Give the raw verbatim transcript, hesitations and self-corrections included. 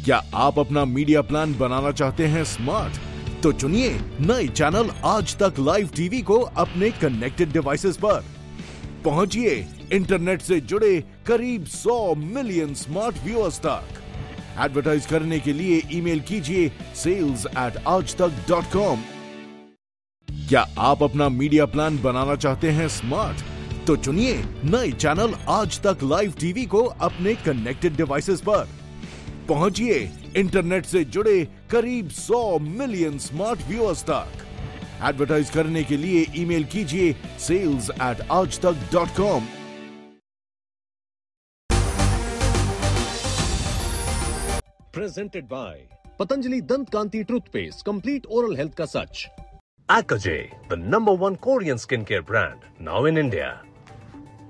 क्या आप अपना मीडिया प्लान बनाना चाहते हैं स्मार्ट? तो चुनिए नए चैनल आज तक लाइव टीवी को अपने कनेक्टेड डिवाइसेस पर। पहुंचिए इंटरनेट से जुड़े करीब सौ मिलियन स्मार्ट व्यूअर्स तक। एडवर्टाइज करने के लिए ईमेल कीजिए सेल्स एट आज तक डॉट कॉम। क्या आप अपना मीडिया प्लान बनाना चाहते हैं स्मार्ट? तो चुनिए नए चैनल आज तक लाइव टीवी को अपने कनेक्टेड डिवाइसेस पर। पहुंचिए इंटरनेट से जुड़े करीब सौ मिलियन स्मार्ट व्यूअर्स तक। एडवर्टाइज करने के लिए ईमेल कीजिए सेल्स एट आज तक dot com. Presented by Patanjali Dant Kanti Toothpaste, complete oral health ka sach. Acajay, the number one Korean skincare brand, now in India.